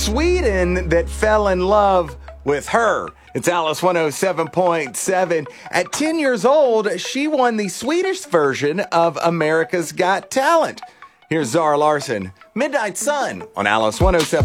Sweden that fell in love with her. It's Alice 107.7. At 10 years old, she won the Swedish version of America's Got Talent. Here's Zara Larsson, Midnight Sun on Alice 107.